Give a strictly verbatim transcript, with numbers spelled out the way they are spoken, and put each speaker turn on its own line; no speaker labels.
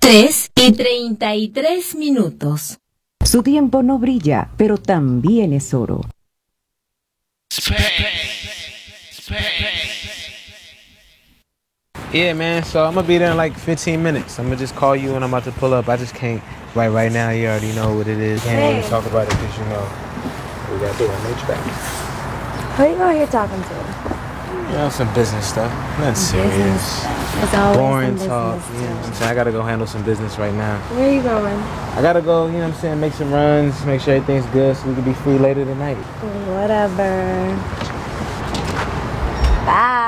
tres y treinta y tres minutos.
Su tiempo no brilla, pero también es oro.
Yeah, man, so I'm gonna be there in like fifteen minutes. I'm gonna just call you when I'm about to pull up. I just can't, right right now, you already know what it is. Can't
Hey.
really talk about it because, you know, we gotta do it on H V A C.
Who are you out here talking to?
You know, some business stuff. Nothing serious.
It's always
Boring
some
talk.
business
You know what
too.
I'm saying? I gotta go handle some business right now.
Where are you going?
I gotta go, you know what I'm saying, make some runs, make sure everything's good so we can be free later tonight.
Whatever. Bye.